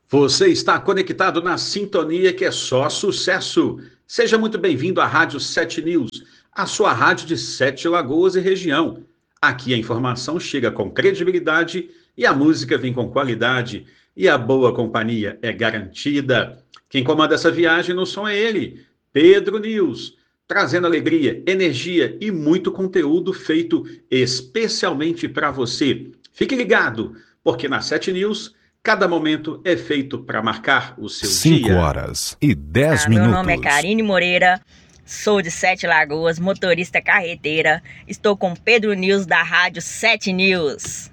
Você está conectado na sintonia que é só sucesso. Seja muito bem-vindo à Rádio 7 News, a sua rádio de Sete Lagoas e região. Aqui a informação chega com credibilidade e a música vem com qualidade e a boa companhia é garantida. Quem comanda essa viagem no som é ele, Pedro News, trazendo alegria, energia e muito conteúdo feito especialmente para você. Fique ligado, porque na 7 News cada momento é feito para marcar o seu 5 dia. horas e 10 Meu minutos. nome é Karine Moreira, sou de Sete Lagoas, motorista carreteira. Estou com Pedro News da Rádio 7 News.